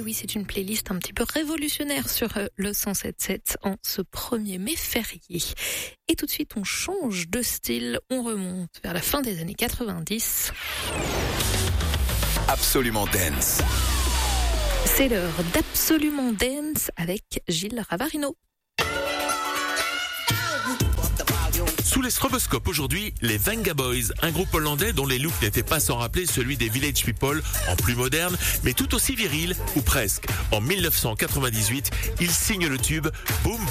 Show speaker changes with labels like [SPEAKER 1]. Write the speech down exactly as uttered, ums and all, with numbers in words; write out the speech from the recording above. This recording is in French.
[SPEAKER 1] oui, c'est une playlist un petit peu révolutionnaire sur le cent sept sept en ce premier mai férié. Et tout de suite, on change de style, on remonte vers la fin des années quatre-vingt-dix.
[SPEAKER 2] Absolument Dance.
[SPEAKER 1] C'est l'heure d'Absolument Dance avec Gilles Ravarino.
[SPEAKER 3] Sous les stroboscopes aujourd'hui, les Venga Boys, un groupe hollandais dont les looks n'étaient pas sans rappeler celui des Village People en plus moderne, mais tout aussi viril, ou presque. En mille neuf cent quatre-vingt-dix-huit, ils signent le tube Boom